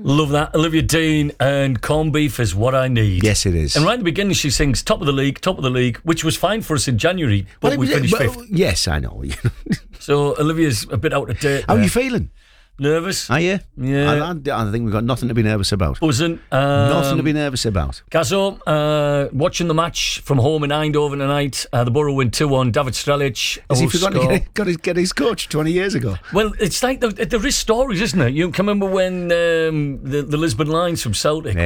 Love that. Olivia Dean and corned beef is what I need. Yes, it is. And right at the beginning, she sings top of the league, which was fine for us in January, but we finished fifth. Yes, I know. So Olivia's a bit out of date. How are you feeling? Nervous? Are you? Yeah. I think we've got nothing to be nervous about. Buzzing. Nothing to be nervous about. Gazzo, watching the match from home in Eindhoven tonight. The Borough win 2-1. David Strelic. Has he forgotten to get his coach 20 years ago? Well, it's like there is stories, isn't it? You can remember when the Lisbon Lions from Celtic